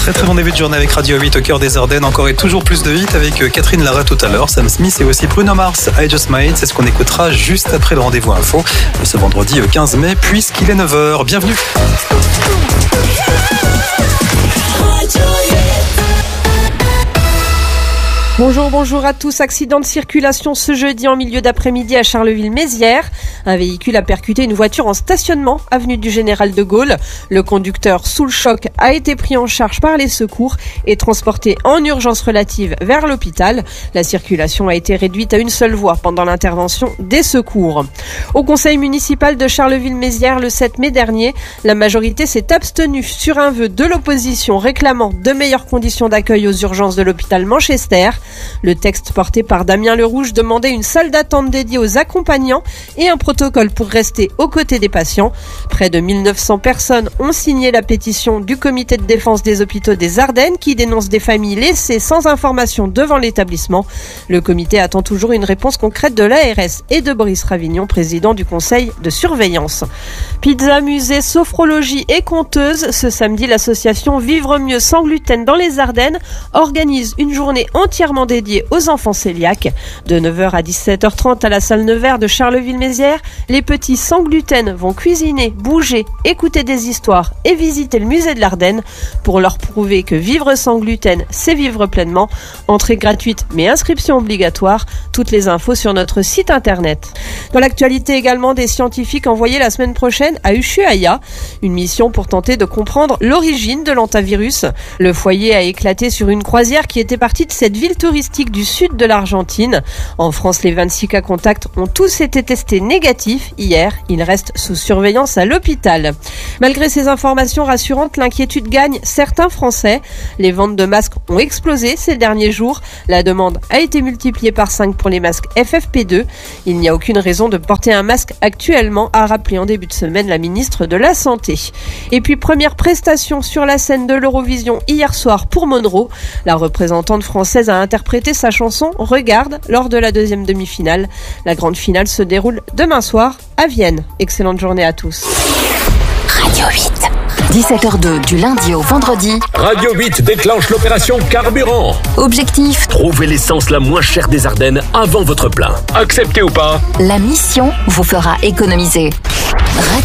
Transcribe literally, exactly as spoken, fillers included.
Très très bon début de journée avec Radio huit au cœur des Ardennes. Encore et toujours plus de hits avec Catherine Lara tout à l'heure, Sam Smith et aussi Bruno Mars, I Just Might. C'est ce qu'on écoutera juste après le rendez-vous info de ce vendredi quinze mai puisqu'il est neuf heures. Bienvenue. Bonjour, bonjour à tous. Accident de circulation ce jeudi en milieu d'après-midi à Charleville-Mézières. Un véhicule a percuté une voiture en stationnement, avenue du Général de Gaulle. Le conducteur, sous le choc, a été pris en charge par les secours et transporté en urgence relative vers l'hôpital. La circulation a été réduite à une seule voie pendant l'intervention des secours. Au conseil municipal de Charleville-Mézières le sept mai dernier, la majorité s'est abstenue sur un vœu de l'opposition réclamant de meilleures conditions d'accueil aux urgences de l'hôpital Manchester. Le texte porté par Damien Lerouge demandait une salle d'attente dédiée aux accompagnants et un protocole pour rester aux côtés des patients. Près de mille neuf cents personnes ont signé la pétition du comité de défense des hôpitaux des Ardennes qui dénonce des familles laissées sans information devant l'établissement. Le comité attend toujours une réponse concrète de l'A R S et de Boris Ravignon, président du conseil de surveillance. Pizza, musée, sophrologie et conteuse. Ce samedi, l'association Vivre Mieux sans gluten dans les Ardennes organise une journée entièrement dédié aux enfants cœliaques. De neuf heures à dix-sept heures trente à la salle Nevers de Charleville-Mézières, les petits sans gluten vont cuisiner, bouger, écouter des histoires et visiter le musée de l'Ardenne pour leur prouver que vivre sans gluten, c'est vivre pleinement. Entrée gratuite mais inscription obligatoire. Toutes les infos sur notre site internet. Dans l'actualité également, des scientifiques envoyés la semaine prochaine à Ushuaia, une mission pour tenter de comprendre l'origine de l'hantavirus. Le foyer a éclaté sur une croisière qui était partie de cette ville touristique du sud de l'Argentine. En France, les vingt-six cas contacts ont tous été testés négatifs hier. Ils restent sous surveillance à l'hôpital. Malgré ces informations rassurantes, l'inquiétude gagne certains Français. Les ventes de masques ont explosé ces derniers jours. La demande a été multipliée par cinq pour les masques F F P deux. Il n'y a aucune raison de porter un masque actuellement, a rappelé en début de semaine la ministre de la Santé. Et puis, première prestation sur la scène de l'Eurovision hier soir pour Monroe. La représentante française a interprété sa chanson « Regarde » lors de la deuxième demi-finale. La grande finale se déroule demain soir à Vienne. Excellente journée à tous. Radio huit. dix-sept heures deux du lundi au vendredi. Radio huit déclenche l'opération Carburant. Objectif : trouver l'essence la moins chère des Ardennes avant votre plein. Accepté ou pas ? La mission vous fera économiser. Radio